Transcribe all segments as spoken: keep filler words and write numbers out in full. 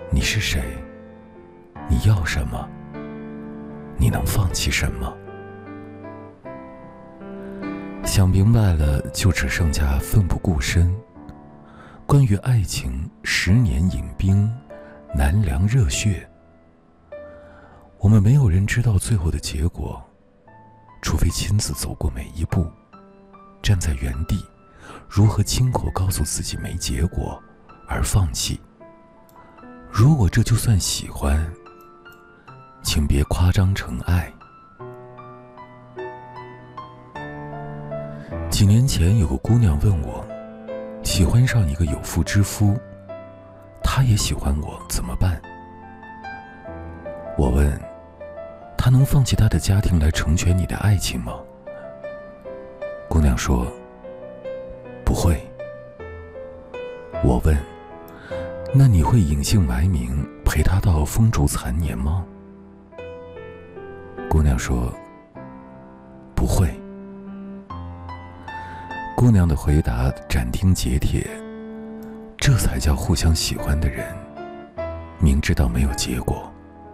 你是谁？你要什么？你能放弃什么？想明白了，就只剩下奋不顾身。关于爱情，十年饮冰，难凉热血。我们没有人知道最后的结果，除非亲自走过每一步，站在原地，如何亲口告诉自己没结果而放弃。如果这就算喜欢，请别夸张成爱。几年前有个姑娘问我，喜欢上一个有妇之夫，他也喜欢我，怎么办？我问，他能放弃他的家庭来成全你的爱情吗？姑娘说，不会。我问，那你会隐姓埋名陪他到风烛残年吗？姑娘说，不会。姑娘的回答斩钉截铁，这才叫互相喜欢的人明知道没有结果。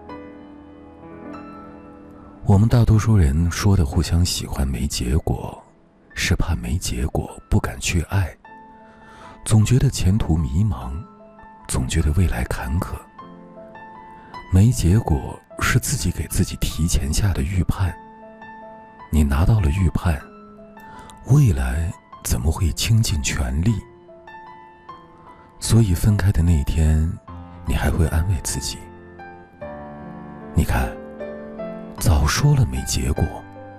我们大多数人说的互相喜欢没结果，是怕没结果不敢去爱，总觉得前途迷茫，总觉得未来坎坷。没结果是自己给自己提前下的预判，你拿到了预判，未来怎么会倾尽全力？所以分开的那一天，你还会安慰自己，你看，早说了没结果。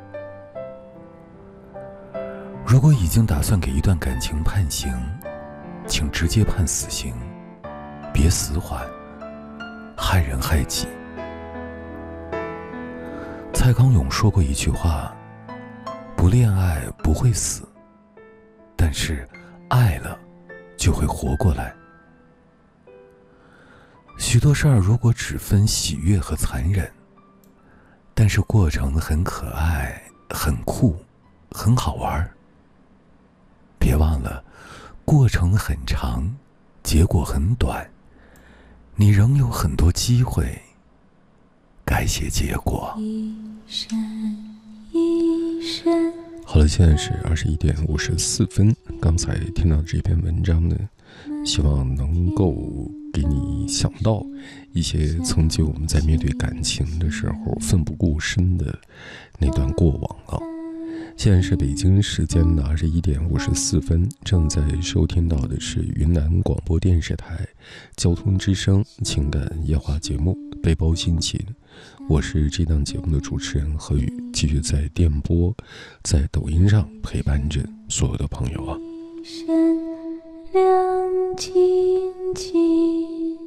如果已经打算给一段感情判刑，请直接判死刑，别死缓，害人害己。蔡康永说过一句话，不恋爱不会死，但是爱了就会活过来。许多事儿如果只分喜悦和残忍，但是过程很可爱，很酷，很好玩，别忘了过程很长，结果很短，你仍有很多机会改写结果。一闪一闪。好了，现在是二十一点五十四分。刚才听到这篇文章呢，希望能够给你想到一些曾经我们在面对感情的时候奋不顾身的那段过往啊。现在是北京时间的二十一点五十四分，正在收听到的是云南广播电视台交通之声情感夜话节目《背包心情》，我是这档节目的主持人何宇，继续在电波、在抖音上陪伴着所有的朋友啊。亮晶晶，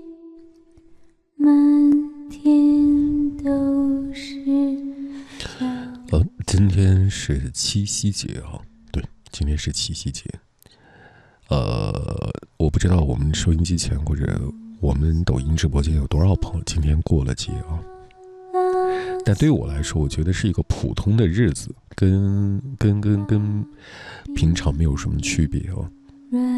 满天都是。呃，今天是七夕节啊，对，今天是七夕节。呃，我不知道我们收音机前或者我们抖音直播间有多少朋友今天过了节啊。但对于我来说，我觉得是一个普通的日子，跟跟跟跟平常没有什么区别哦。